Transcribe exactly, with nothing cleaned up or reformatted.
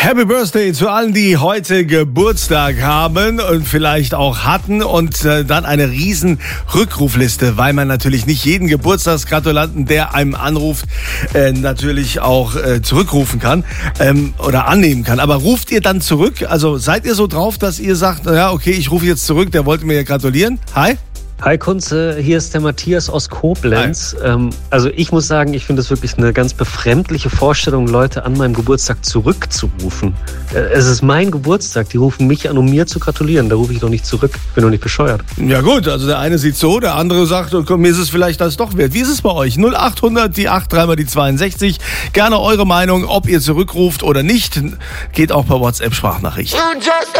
Happy Birthday zu allen, die heute Geburtstag haben und vielleicht auch hatten und äh, dann eine riesen Rückrufliste, weil man natürlich nicht jeden Geburtstagsgratulanten, der einem anruft, äh, natürlich auch äh, zurückrufen kann ähm, oder annehmen kann. Aber ruft ihr dann zurück? Also seid ihr so drauf, dass ihr sagt, ja okay, ich rufe jetzt zurück, der wollte mir ja gratulieren. Hi? Hi Kunze, hier ist der Matthias aus Koblenz. Ähm, also ich muss sagen, ich finde es wirklich eine ganz befremdliche Vorstellung, Leute an meinem Geburtstag zurückzurufen. Äh, es ist mein Geburtstag, die rufen mich an, um mir zu gratulieren. Da rufe ich doch nicht zurück, bin doch nicht bescheuert. Ja gut, also der eine sieht so, der andere sagt, komm, mir ist es vielleicht das doch wert. Wie ist es bei euch? null acht hundert, die acht, dreimal die zweiundsechzig. Gerne eure Meinung, ob ihr zurückruft oder nicht. Geht auch per WhatsApp-Sprachnachricht.